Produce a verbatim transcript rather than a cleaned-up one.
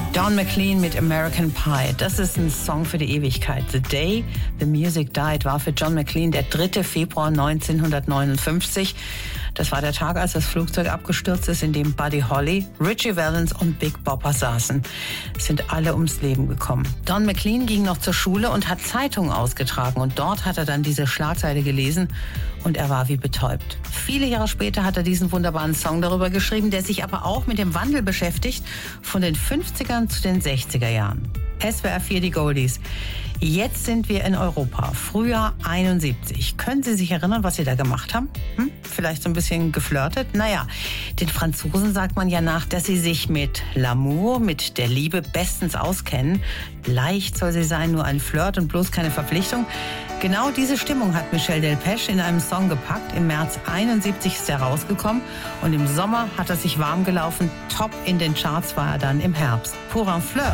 Don McLean mit American Pie. Das ist ein Song für die Ewigkeit. The Day the Music Died war für John McLean der dritte Februar neunzehnhundertneunundfünfzig. Das war der Tag, als das Flugzeug abgestürzt ist, in dem Buddy Holly, Ritchie Valens und Big Bopper saßen. Es sind alle ums Leben gekommen. Don McLean ging noch zur Schule und hat Zeitungen ausgetragen. Und dort hat er dann diese Schlagzeile gelesen und er war wie betäubt. Viele Jahre später hat er diesen wunderbaren Song darüber geschrieben, der sich aber auch mit dem Wandel beschäftigt, von den fünfzigern zu den sechziger Jahren. S W R vier, die Goldies. Jetzt sind wir in Europa. Frühjahr einundsiebzig. Können Sie sich erinnern, was Sie da gemacht haben? Hm? Vielleicht so ein bisschen geflirtet? Naja, den Franzosen sagt man ja nach, dass sie sich mit L'amour, mit der Liebe bestens auskennen. Leicht soll sie sein, nur ein Flirt und bloß keine Verpflichtung. Genau diese Stimmung hat Michel Delpech in einem Song gepackt. Im März einundsiebzig ist er rausgekommen und im Sommer hat er sich warm gelaufen. Top in den Charts war er dann im Herbst. Pour un Flirt.